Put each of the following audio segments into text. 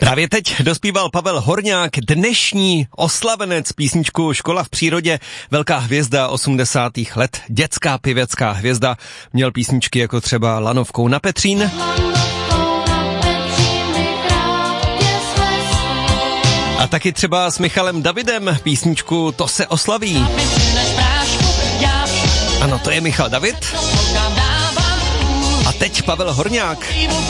Právě teď dospíval Pavel Horňák, dnešní oslavenec, písničku Škola v přírodě, velká hvězda 80. let, dětská pěvecká hvězda, měl písničky jako třeba Lanovkou na Petřín. A taky třeba s Michalem Davidem písničku To se oslaví. Ano, to je Michal David. A teď Pavel Horňák.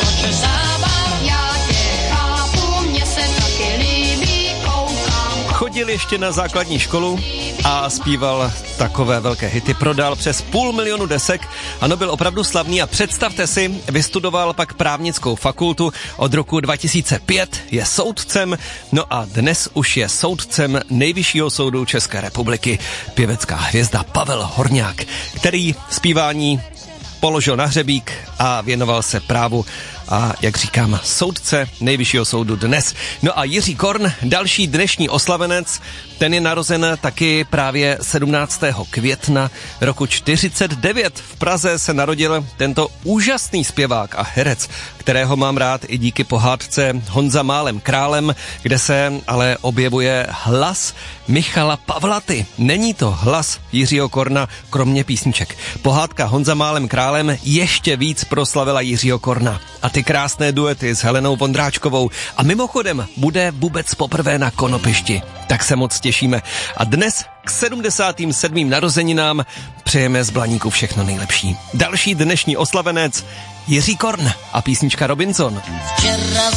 Chodil ještě na základní školu a zpíval takové velké hity, prodal přes 500 000 desek, ano, byl opravdu slavný a představte si, vystudoval pak právnickou fakultu, od roku 2005 je soudcem, no a dnes už je soudcem Nejvyššího soudu České republiky, pěvecká hvězda Pavel Horňák, který zpívání položil na hřebík a věnoval se právu a, jak říkám, soudce Nejvyššího soudu dnes. No a Jiří Korn, další dnešní oslavenec, ten je narozen taky právě 17. května roku 49. V Praze se narodil tento úžasný zpěvák a herec, kterého mám rád i díky pohádce Honza málem králem, kde se ale objevuje hlas Michala Pavlaty. Není to hlas Jiřího Korna, kromě písniček. Pohádka Honza málem králem ještě víc proslavila Jiřího Korna. A ty krásné duety s Helenou Vondráčkovou. A mimochodem bude vůbec poprvé na Konopišti. Tak se moc těšíme. A dnes k 77. narozeninám přejeme z Blaníku všechno nejlepší. Další dnešní oslavenec Jiří Korn a písnička Robinson.